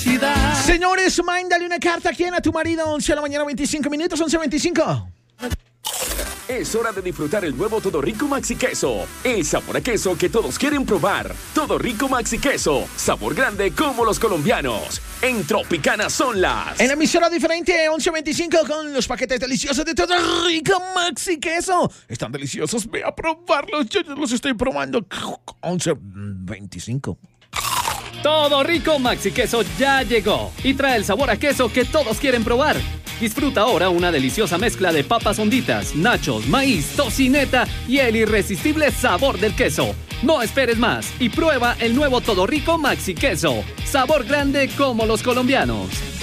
felicidad. Señores, mándale una carta. ¿Quién? A tu marido. 11 de la mañana, 25 minutos, 11:25. Es hora de disfrutar el nuevo Todo Rico Maxi Queso. El sabor a queso que todos quieren probar. Todo Rico Maxi Queso. Sabor grande como los colombianos. En Tropicana son las... En la emisora diferente, 11:25, con los paquetes deliciosos de Todo Rico Maxi Queso. Están deliciosos. Ve a probarlos. Yo los estoy probando. 11:25. Todo Rico Maxi Queso ya llegó y trae el sabor a queso que todos quieren probar. Disfruta ahora una deliciosa mezcla de papas honditas, nachos, maíz, tocineta y el irresistible sabor del queso. No esperes más y prueba el nuevo Todo Rico Maxi Queso. Sabor grande como los colombianos.